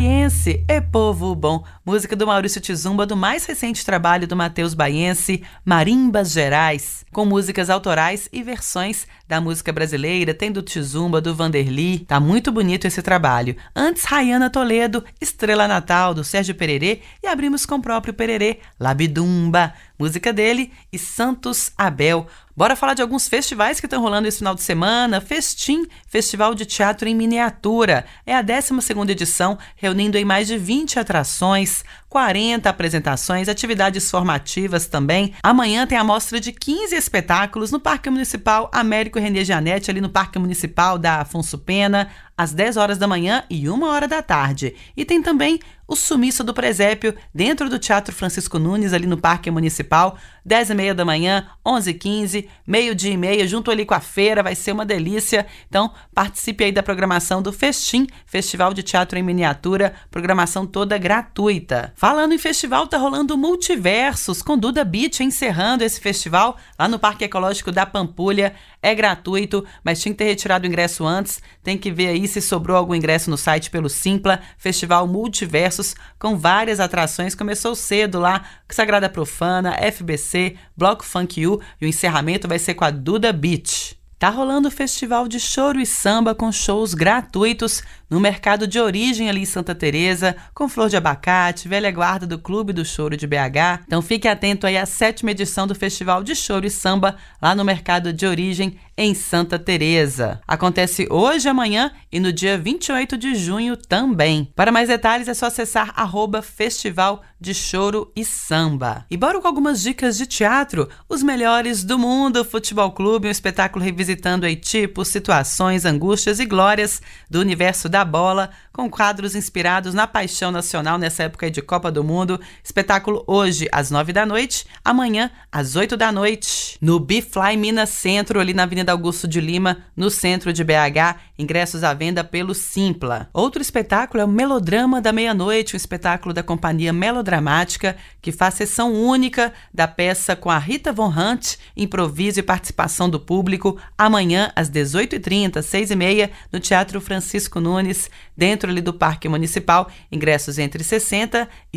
Baiense, é povo bom. Música do Maurício Tizumba, do mais recente trabalho do Matheus Baiense, Marimbas Gerais, com músicas autorais e versões da música brasileira. Tem do Tizumba, do Vanderly. Tá muito bonito esse trabalho. Antes, Rayana Toledo, Estrela Natal, do Sérgio Pererê, e abrimos com o próprio Pererê, Labidumba, música dele, e Santos Abel. Bora falar de alguns festivais que estão rolando esse final de semana. Festim, Festival de Teatro em Miniatura. É a 12ª edição, reunindo em mais de 20 atrações, 40 apresentações, atividades formativas também. Amanhã tem a mostra de 15 espetáculos no Parque Municipal Américo René Janete, ali no Parque Municipal da Afonso Pena, às 10 horas da manhã e 1 hora da tarde. E tem também o Sumiço do Presépio, dentro do Teatro Francisco Nunes, ali no Parque Municipal, 10h30 da manhã, 11h15, 12h30, junto ali com a feira, vai ser uma delícia. Então, participe aí da programação do Festim, Festival de Teatro em Miniatura, programação toda gratuita. Falando em festival, tá rolando Multiversos, com Duda Beat encerrando esse festival lá no Parque Ecológico da Pampulha. É gratuito, mas tinha que ter retirado o ingresso antes. Tem que ver aí se sobrou algum ingresso no site pelo Simpla. Festival Multiversos, com várias atrações. Começou cedo lá, Sagrada Profana, FBC, Bloco Funk U, e o encerramento vai ser com a Duda Beat. Tá rolando o Festival de Choro e Samba, com shows gratuitos no Mercado de Origem, ali em Santa Teresa, com Flor de Abacate, velha guarda do Clube do Choro de BH. Então fique atento aí à 7ª edição do Festival de Choro e Samba, lá no Mercado de Origem, em Santa Teresa. Acontece hoje, amanhã e no dia 28 de junho também. Para mais detalhes é só acessar @Festival de Choro e Samba. E bora com algumas dicas de teatro. Os Melhores do Mundo Futebol Clube, um espetáculo revisitando aí tipos, situações, angústias e glórias do universo da bola, com quadros inspirados na paixão nacional nessa época de Copa do Mundo. Espetáculo hoje às 9 da noite, amanhã às 8 da noite, no Bifly Minas Centro, ali na Avenida Augusto de Lima, no centro de BH. Ingressos à venda pelo Simpla. Outro espetáculo é o Melodrama da Meia-Noite, um espetáculo da Companhia Melodramática, que faz sessão única da peça com a Rita Von Hunt, improviso e participação do público, amanhã às 18h30, 6h30, no Teatro Francisco Nunes, dentro ali do Parque Municipal. Ingressos entre R$60 e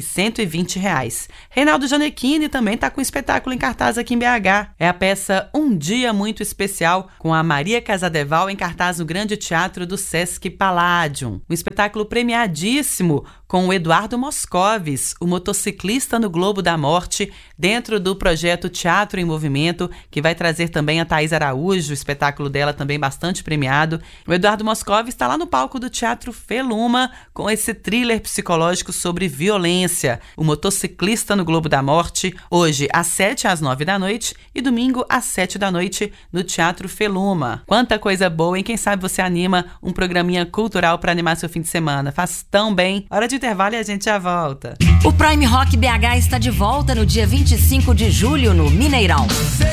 R$120. Reinaldo Gianecchini também está com um espetáculo em cartaz aqui em BH. É a peça Um Dia Muito Especial, com a Maria Casadeval, em cartaz no Grande Teatro do Sesc Palladium. Um espetáculo premiadíssimo, com o Eduardo Moscovis, o motociclista no Globo da Morte, dentro do projeto Teatro em Movimento, que vai trazer também a Thaís Araújo, o espetáculo dela também bastante premiado. O Eduardo Moscovis está lá no palco do Teatro Feluma, com esse thriller psicológico sobre violência. O Motociclista no Globo da Morte, hoje às 7 às 9 da noite e domingo às 7 da noite no Teatro Feluma. Quanta coisa boa, hein? Quem sabe você anima um programinha cultural para animar seu fim de semana. Faz tão bem. Hora de intervalo e a gente já volta. O Prime Rock BH está de volta no dia 25 de julho no Mineirão.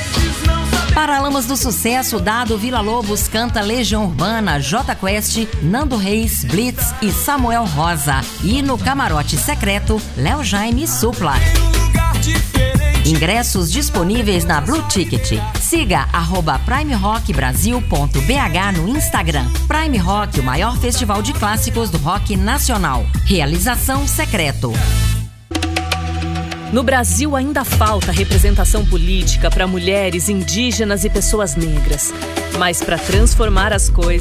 Paralamas do Sucesso, Dado Vila Lobos canta Legião Urbana, J Quest, Nando Reis, Blitz e Samuel Rosa. E no Camarote Secreto, Léo Jaime e Supla. Ingressos disponíveis na Blue Ticket. Siga @primerockbrasil.bh no Instagram. Prime Rock, o maior festival de clássicos do rock nacional. Realização Secreto. No Brasil ainda falta representação política para mulheres, indígenas e pessoas negras. Mas para transformar as coisas,